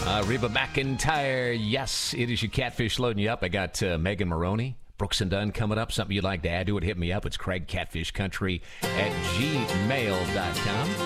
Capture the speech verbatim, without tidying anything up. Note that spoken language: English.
Uh, Reba McEntire, yes, it is your catfish loading you up. I got uh, Megan Maroney, Brooks and Dunn coming up. Something you'd like to add to it, hit me up. It's Craig Catfish Country at gmail dot com.